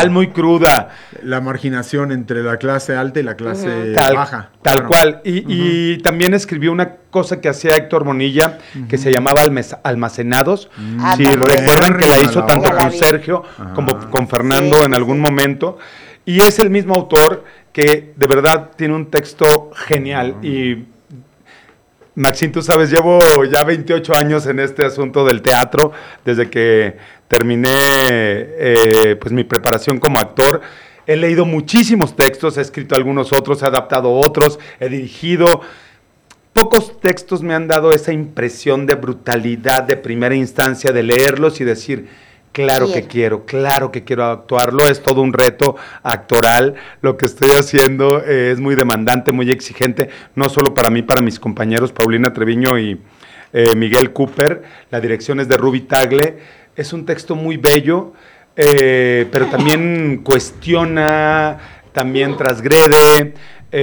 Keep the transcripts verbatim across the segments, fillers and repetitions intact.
real, muy cruda. La marginación entre la clase alta y la clase uh-huh. tal, baja. Tal claro. cual. Y, uh-huh. y también escribió una cosa que hacía Héctor Bonilla, uh-huh. que se llamaba Almacenados. Uh-huh. Si uh-huh. recuerdan que la hizo tanto la con Sergio uh-huh. como con Fernando sí, en algún sí. momento. Y es el mismo autor que de verdad tiene un texto genial. Uh-huh. Y Maxine, tú sabes, llevo ya veintiocho años en este asunto del teatro, desde que terminé eh, pues mi preparación como actor. He leído muchísimos textos, he escrito algunos otros, he adaptado otros, he dirigido. Pocos textos me han dado esa impresión de brutalidad de primera instancia, de leerlos y decir, claro Bien. que quiero, claro que quiero actuarlo. Es todo un reto actoral. Lo que estoy haciendo eh, es muy demandante, muy exigente, no solo para mí, para mis compañeros Paulina Treviño y eh, Miguel Cooper. La dirección es de Ruby Tagle. Es un texto muy bello, eh, pero también cuestiona, también transgrede,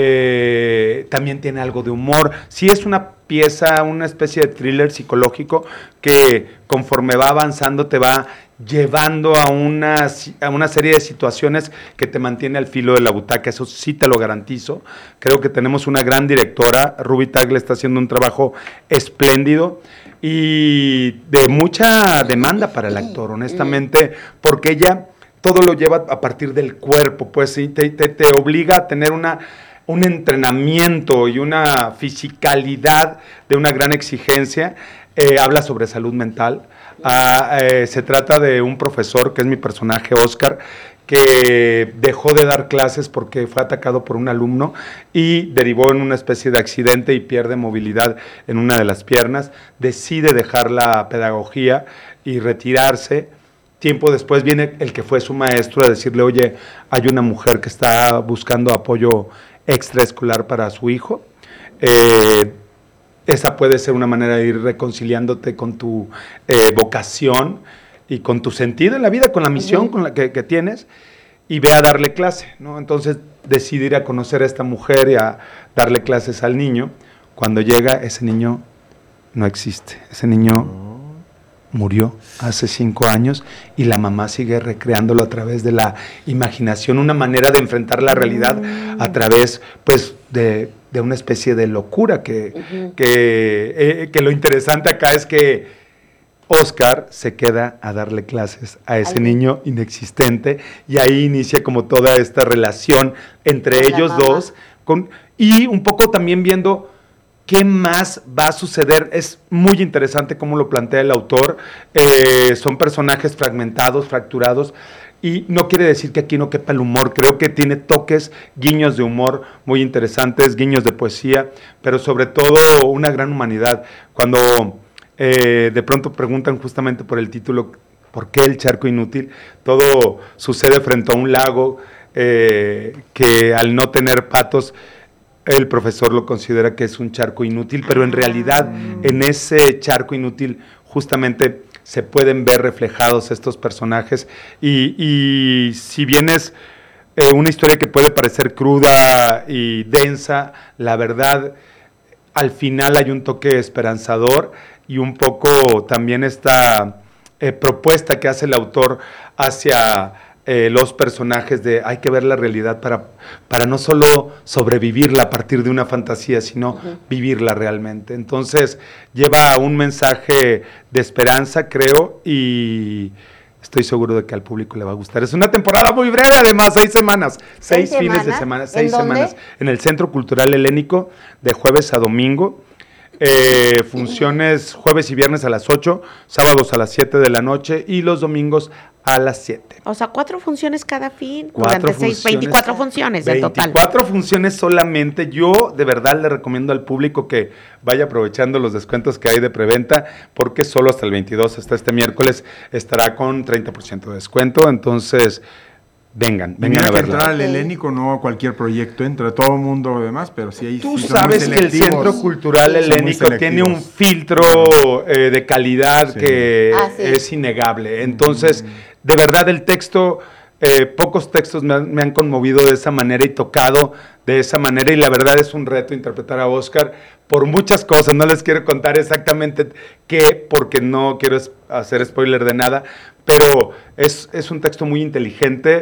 eh, también tiene algo de humor. Sí es una pieza, una especie de thriller psicológico que conforme va avanzando te va llevando a una, a una serie de situaciones que te mantiene al filo de la butaca, eso sí te lo garantizo. Creo que tenemos una gran directora, Ruby Tagle está haciendo un trabajo espléndido y de mucha demanda para el actor, honestamente, porque ella todo lo lleva a partir del cuerpo, pues sí, te, te, te obliga a tener una, un entrenamiento y una fisicalidad de una gran exigencia. Eh, habla sobre salud mental. Ah, eh, se trata de un profesor, que es mi personaje, Oscar, que dejó de dar clases porque fue atacado por un alumno y derivó en una especie de accidente y pierde movilidad en una de las piernas. Decide dejar la pedagogía y retirarse. Tiempo después viene el que fue su maestro a decirle, oye, hay una mujer que está buscando apoyo extraescolar para su hijo. Eh, esa puede ser una manera de ir reconciliándote con tu eh, vocación y con tu sentido en la vida, con la misión uh-huh. con la que, que tienes, y ve a darle clase, ¿no? Entonces decide ir a conocer a esta mujer y a darle clases al niño. Cuando llega, ese niño no existe. Ese niño uh-huh. murió hace cinco años y la mamá sigue recreándolo a través de la imaginación, una manera de enfrentar la realidad uh-huh. a través, pues, de, de una especie de locura que, uh-huh. que, eh, que lo interesante acá es que Oscar se queda a darle clases a ese Ay, niño inexistente y ahí inicia como toda esta relación entre ellos dos con, y un poco también viendo qué más va a suceder. Es muy interesante cómo lo plantea el autor. Eh, son personajes fragmentados, fracturados, y no quiere decir que aquí no quepa el humor. Creo que tiene toques, guiños de humor muy interesantes, guiños de poesía, pero sobre todo una gran humanidad. Cuando Eh, de pronto preguntan justamente por el título, ¿por qué el charco inútil? Todo sucede frente a un lago eh, que al no tener patos, el profesor lo considera que es un charco inútil, pero en realidad en ese charco inútil justamente se pueden ver reflejados estos personajes y, y si bien es eh, una historia que puede parecer cruda y densa, la verdad al final hay un toque esperanzador y un poco también esta eh, propuesta que hace el autor hacia eh, los personajes de hay que ver la realidad para, para no solo sobrevivirla a partir de una fantasía, sino uh-huh. vivirla realmente. Entonces lleva un mensaje de esperanza, creo, y estoy seguro de que al público le va a gustar. Es una temporada muy breve, además, seis semanas, seis, seis fines de semana, seis ¿En semanas. Dónde? En el Centro Cultural Helénico, de jueves a domingo. Eh, funciones jueves y viernes a las ocho, sábados a las siete de la noche y los domingos a las siete. O sea, cuatro funciones cada fin, cuatro durante seis, veinticuatro funciones en total. veinticuatro funciones solamente. Yo de verdad le recomiendo al público que vaya aprovechando los descuentos que hay de preventa, porque solo hasta el veintidós, hasta este miércoles, estará con treinta por ciento de descuento. Entonces, vengan, vengan a verla. Entrar al Helénico, no a cualquier proyecto, entra todo el mundo demás, pero sí hay. Tú sí sabes que el Centro Cultural Helénico tiene un filtro eh, de calidad sí. que ah, sí. es innegable. Entonces, mm. de verdad el texto, eh, pocos textos me han, me han conmovido de esa manera y tocado de esa manera, y la verdad es un reto interpretar a Oscar por muchas cosas. No les quiero contar exactamente qué, porque no quiero hacer spoiler de nada, pero es, es un texto muy inteligente,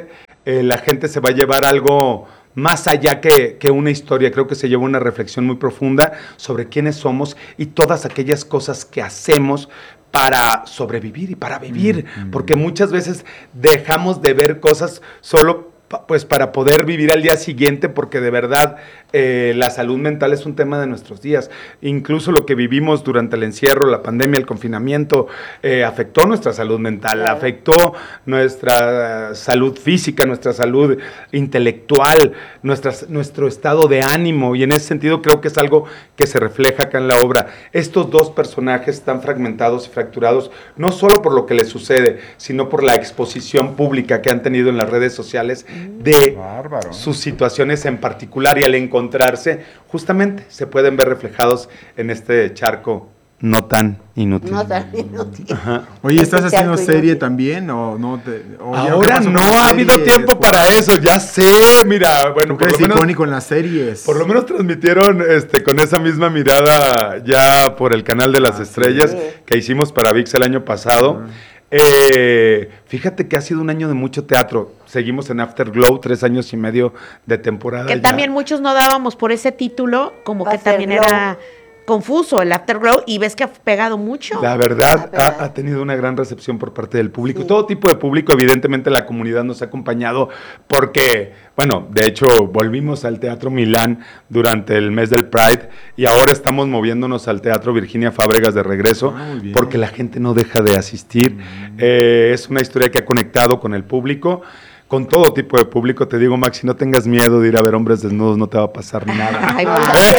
eh, la gente se va a llevar algo más allá que, que una historia. Creo que se lleva una reflexión muy profunda sobre quiénes somos y todas aquellas cosas que hacemos para sobrevivir y para vivir, mm-hmm. porque muchas veces dejamos de ver cosas solo pues para poder vivir al día siguiente, porque de verdad eh, la salud mental es un tema de nuestros días. Incluso lo que vivimos durante el encierro, la pandemia, el confinamiento, eh, afectó nuestra salud mental, claro. afectó nuestra salud física, nuestra salud intelectual, nuestra, nuestro estado de ánimo, y en ese sentido creo que es algo que se refleja acá en la obra. Estos dos personajes están fragmentados y fracturados, no solo por lo que les sucede, sino por la exposición pública que han tenido en las redes sociales de Bárbaro. sus situaciones en particular, y al encontrarse, justamente se pueden ver reflejados en este charco no tan inútil. No tan inútil. Ajá. Oye, ¿estás este haciendo serie inútil. también? ¿O no te, o Ahora no ha habido tiempo después? para eso, ya sé, mira, bueno, por lo menos, icónico en las series. Por lo menos transmitieron este, con esa misma mirada ya por el canal de las ah, estrellas sí. que hicimos para V I X el año pasado. Ah. Eh, fíjate que ha sido un año de mucho teatro. Seguimos en Afterglow, tres años y medio de temporada. Que ya. también muchos no dábamos por ese título, como que también era confuso el Afterglow, y ves que ha pegado mucho. La verdad, La verdad. Ha, ha tenido una gran recepción por parte del público. Sí. Todo tipo de público, evidentemente la comunidad nos ha acompañado porque, bueno, de hecho volvimos al Teatro Milán durante el mes del Pride y ahora estamos moviéndonos al Teatro Virginia Fábregas de regreso ah, porque la gente no deja de asistir. Mm. Eh, es una historia que ha conectado con el público. Con todo tipo de público, te digo, Max, si no tengas miedo de ir a ver hombres desnudos, no te va a pasar nada. Ay,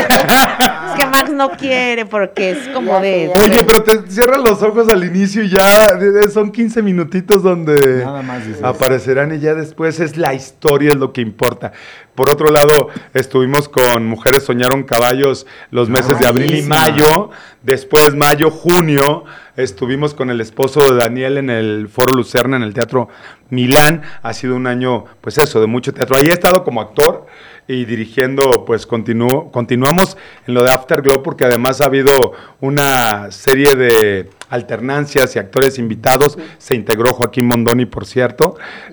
es que Max no quiere porque es como de... Oye, pero te cierran los ojos al inicio y ya son quince minutitos donde Nada más aparecerán y ya después es la historia, es lo que importa. Por otro lado, estuvimos con Mujeres Soñaron Caballos los meses ah, de abril y mayo, después mayo, junio, estuvimos con el esposo de Daniel en el Foro Lucerna, en el Teatro Milán. Ha sido un año, pues eso, de mucho teatro. Ahí he estado como actor y dirigiendo, pues continúo, continuamos en lo de Afterglow, porque además ha habido una serie de alternancias y actores invitados. Sí. Se integró Joaquín Mondoni, por cierto,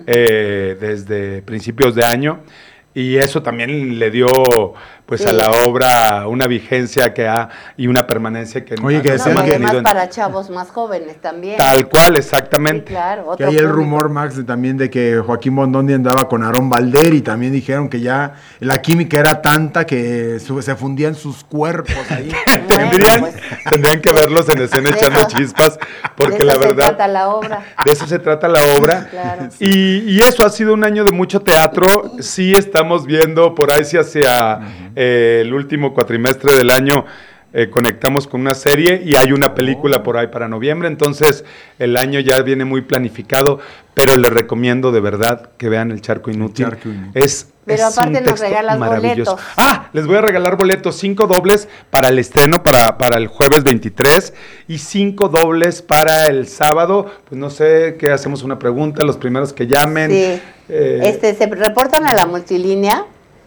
eh, desde principios de año. Y eso también le dio pues sí. a la obra una vigencia que ha y una permanencia que Oye, que no, se no, ha mantenido para en... chavos más jóvenes también. Tal cual, exactamente. Sí, claro, otro que hay el rumor, Max, de, también de que Joaquín Mondoni andaba con Aarón Balder y también dijeron que ya la química era tanta que su, se fundían sus cuerpos ahí. Bueno, tendrían, pues, tendrían que verlos en escena echando eso, chispas, porque de la eso verdad... se trata la obra. De eso se trata la obra. Claro. y, y eso ha sido un año de mucho teatro. Sí estamos viendo por ahí si hacia uh-huh. eh, el último cuatrimestre del año eh, conectamos con una serie y hay una película oh. por ahí para noviembre, entonces el año ya viene muy planificado, pero les recomiendo de verdad que vean El Charco Inútil. El Charco Inútil. Es, pero es aparte nos regalas boletos. Ah, les voy a regalar boletos, cinco dobles para el estreno, para, para el jueves veintitrés y cinco dobles para el sábado. Pues no sé, ¿qué hacemos? Una pregunta, los primeros que llamen. Sí, eh, este, se reportan a la multilínea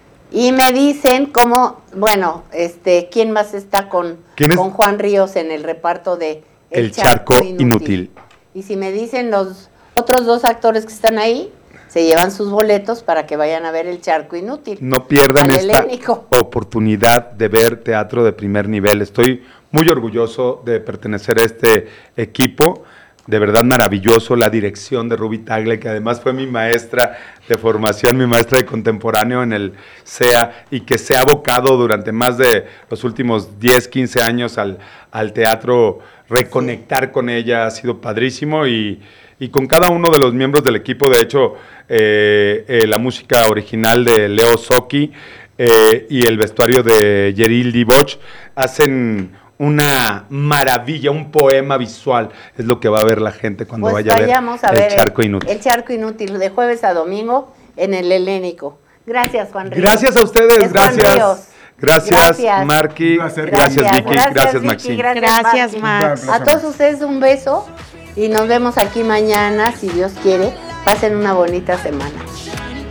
y me dicen cómo, bueno, este, ¿quién más está con, con Juan Ríos en el reparto de El, el Charco, Charco Inútil? Inútil? Y si me dicen los otros dos actores que están ahí, se llevan sus boletos para que vayan a ver El Charco Inútil. No pierdan esta oportunidad de ver teatro de primer nivel. Estoy muy orgulloso de pertenecer a este equipo. De verdad maravilloso, la dirección de Ruby Tagle, que además fue mi maestra de formación, mi maestra de contemporáneo en el C E A, y que se ha abocado durante más de los últimos diez, quince años al, al teatro. Reconectar sí. con ella ha sido padrísimo, y, y con cada uno de los miembros del equipo. De hecho, eh, eh, la música original de Leo Socchi eh, y el vestuario de Yeril Diboch hacen una maravilla, un poema visual, es lo que va a ver la gente cuando pues vaya a ver, a ver El Charco Inútil. El Charco Inútil, de jueves a domingo en el Helénico. Gracias, Juan Ríos. Gracias a ustedes, es gracias. Gracias, gracias, Marqui, gracias, gracias Vicky, gracias, gracias Maxine. Gracias, gracias Max. A todos ustedes un beso y nos vemos aquí mañana, si Dios quiere. Pasen una bonita semana.